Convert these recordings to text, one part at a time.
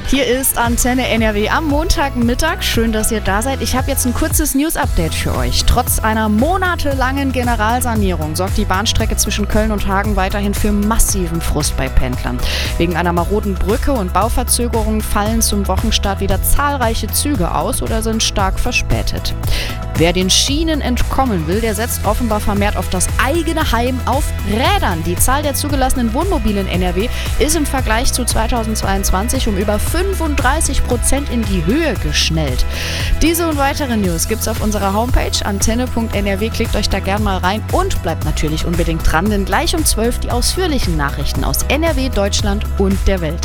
Hier ist Antenne NRW am Montagmittag. Schön, dass ihr da seid. Ich habe jetzt ein kurzes News-Update für euch. Trotz einer monatelangen Generalsanierung sorgt die Bahnstrecke zwischen Köln und Hagen weiterhin für massiven Frust bei Pendlern. Wegen einer maroden Brücke und Bauverzögerungen fallen zum Wochenstart wieder zahlreiche Züge aus oder sind stark verspätet. Wer den Schienen entkommen will, der setzt offenbar vermehrt auf das eigene Heim auf Rädern. Die Zahl der zugelassenen Wohnmobile in NRW ist im Vergleich zu 2022 um über 35% in die Höhe geschnellt. Diese und weitere News gibt's auf unserer Homepage antenne.nrw. Klickt euch da gern mal rein und bleibt natürlich unbedingt dran, denn gleich um 12 die ausführlichen Nachrichten aus NRW, Deutschland und der Welt.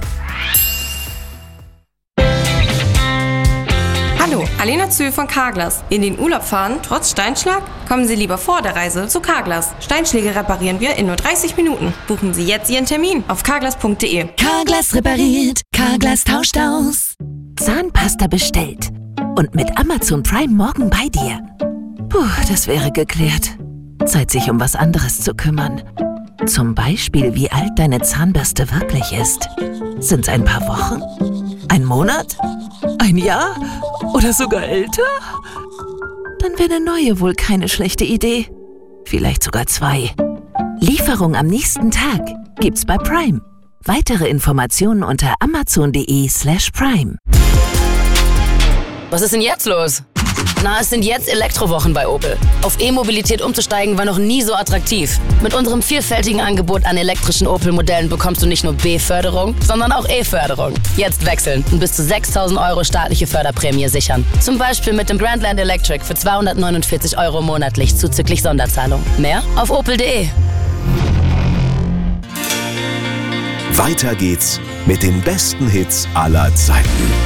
Hallo, Alena Zühl von Carglass. In den Urlaub fahren, trotz Steinschlag? Kommen Sie lieber vor der Reise zu Carglass. Steinschläge reparieren wir in nur 30 Minuten. Buchen Sie jetzt Ihren Termin auf carglass.de. Carglass repariert, Carglass tauscht aus. Zahnpasta bestellt und mit Amazon Prime morgen bei dir. Puh, das wäre geklärt. Zeit, sich um was anderes zu kümmern. Zum Beispiel, wie alt deine Zahnbürste wirklich ist. Sind's ein paar Wochen? Ein Monat? Ein Jahr? Oder sogar älter? Dann wäre eine neue wohl keine schlechte Idee. Vielleicht sogar 2. Lieferung am nächsten Tag gibt's bei Prime. Weitere Informationen unter amazon.de/prime. Was ist denn jetzt los? Na, es sind jetzt Elektrowochen bei Opel. Auf E-Mobilität umzusteigen war noch nie so attraktiv. Mit unserem vielfältigen Angebot an elektrischen Opel-Modellen bekommst du nicht nur B-Förderung, sondern auch E-Förderung. Jetzt wechseln und bis zu 6.000 € staatliche Förderprämie sichern. Zum Beispiel mit dem Grandland Electric für 249 € monatlich zuzüglich Sonderzahlung. Mehr auf opel.de. Weiter geht's mit den besten Hits aller Zeiten.